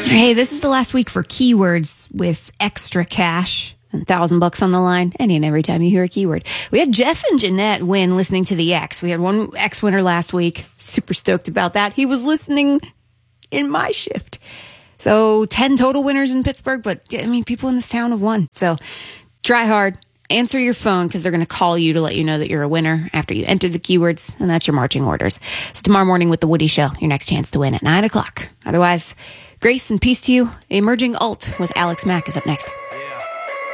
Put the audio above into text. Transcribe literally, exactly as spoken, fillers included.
Hey, this is the last week for keywords with extra cash. A thousand bucks on the line, any and every time you hear a keyword. We had Jeff and Jeanette win listening to the X. We had one X winner last week. Super stoked about that. He was listening in my shift. So ten total winners in Pittsburgh, but I mean, people in this town have won. So try hard. Answer your phone because they're going to call you to let you know that you're a winner after you enter the keywords, and that's your marching orders. So tomorrow morning with The Woody Show, your next chance to win at nine o'clock. Otherwise, grace and peace to you. Emerging Alt with Alex Mack is up next.